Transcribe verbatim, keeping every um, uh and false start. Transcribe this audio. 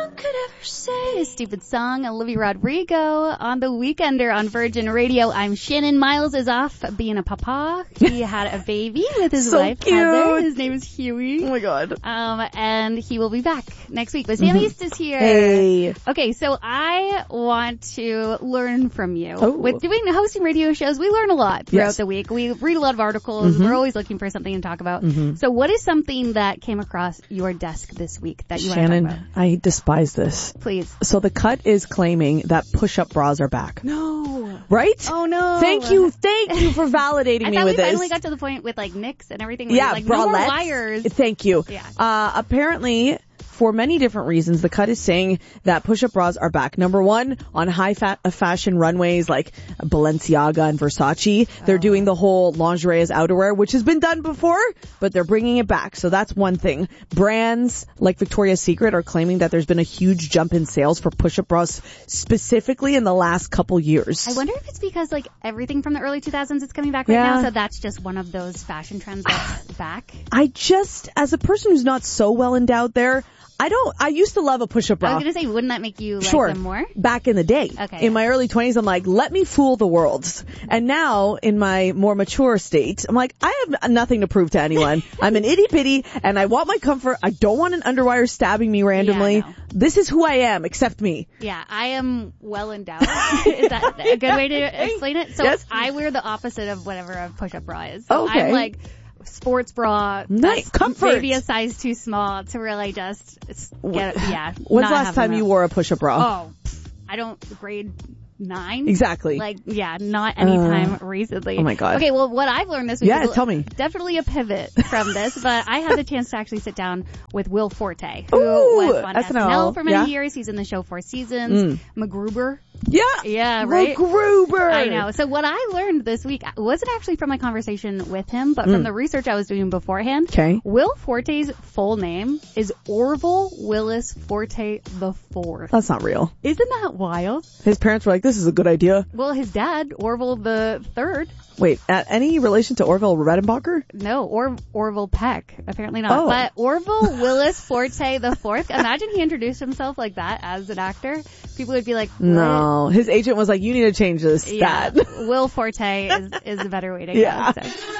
one could ever say. Stupid song, Olivia Rodrigo on The Weekender on Virgin Radio. I'm Shannon. Miles is off being a papa. He had a baby with his so wife, cute. Heather. His name is Huey. Oh my god. Um, and he will be back next week. But Sam Mm-hmm. East is here. Hey. Okay, so I want to learn from you. Oh. With doing hosting radio shows, we learn a lot throughout Yes. the week. We read a lot of articles. Mm-hmm. We're always looking for something to talk about. Mm-hmm. So what is something that came across your desk this week that you Shannon, want to talk I despise this. about? Please. So the Cut is claiming that push-up bras are back. No. Right? Oh no. Thank you, thank you for validating I me thought with we this. finally got to the point with like Nicks and everything. Where Yeah, like, no more bralettes. wires. Thank you. Yeah. Uh, apparently, for many different reasons, the Cut is saying that push-up bras are back. Number one, on high fa- fashion runways like Balenciaga and Versace, they're Oh. doing the whole lingerie as outerwear, which has been done before, but they're bringing it back. So that's one thing. Brands like Victoria's Secret are claiming that there's been a huge jump in sales for push-up bras specifically in the last couple years. I wonder if it's because like everything from the early two thousands is coming back right Yeah. now, so that's just one of those fashion trends that's back. I just, as a person who's not so well endowed there, I don't, I used to love a push-up bra. I was gonna say, wouldn't that make you like Sure. them more? Back in the day. Okay. In my early twenties, I'm like, let me fool the world. And now, in my more mature state, I'm like, I have nothing to prove to anyone. I'm an itty bitty, and I want my comfort. I don't want an underwire stabbing me randomly. Yeah, no. This is who I am, accept me. Yeah, I am well endowed. Is that a good way to explain it? So Yes. I wear the opposite of whatever a push-up bra is. Oh, So okay. I'm like sports bra, Nice. that's Comfort. maybe a size too small to really just get yeah. When's not the last have time enough. you wore a push-up bra? Oh, pff, I don't grade nine. Exactly. Like, yeah, not anytime Uh, recently. oh my God. Okay, well, what I've learned this week Yeah, is tell me. definitely a pivot from this, but I had the chance to actually sit down with Will Forte, who Ooh, was on S S N L, N L for many yeah. years. He's in the show Four Seasons. Mm. MacGruber. Yeah. Yeah, right? MacGruber. I know. So what I learned this week wasn't actually from my conversation with him, but from the research I was doing beforehand. Mm. Okay. Will Forte's full name is Orville Willis Forte the Fourth. That's not real. Isn't that wild? His parents were like, this is a good idea. Well, his dad, Orville the Third. Wait, at any relation to Orville Redenbacher? No, or Orville Peck. Apparently not. Oh. But Orville Willis Forte the Fourth. Imagine he introduced himself like that as an actor. People would be like, what? No. His agent was like, you need to change this Yeah. stat. Will Forte is, is a better way to Yeah. go. So.